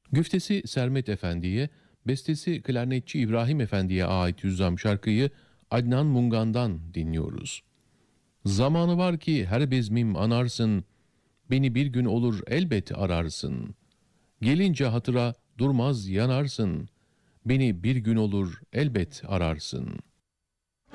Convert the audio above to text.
Güftesi Sermet Efendi'ye, bestesi klarnetçi İbrahim Efendi'ye ait Hüzzam şarkıyı Adnan Mungan'dan dinliyoruz. Zamanı var ki her bezmim anarsın, beni bir gün olur elbet ararsın. Gelince hatıra durmaz yanarsın, beni bir gün olur elbet ararsın.